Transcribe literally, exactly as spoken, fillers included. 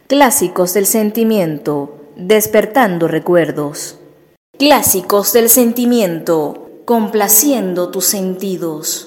Clásicos del sentimiento, despertando recuerdos. Clásicos del sentimiento, complaciendo tus sentidos.